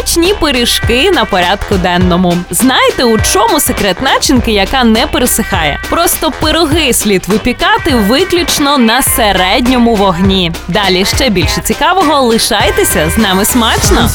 смачні пиріжки на порядку денному. Знаєте, у чому секрет начинки, яка не пересихає? Просто пироги слід випікати виключно на середньому вогні. Далі ще більше цікавого, лишайтеся, з нами смачно!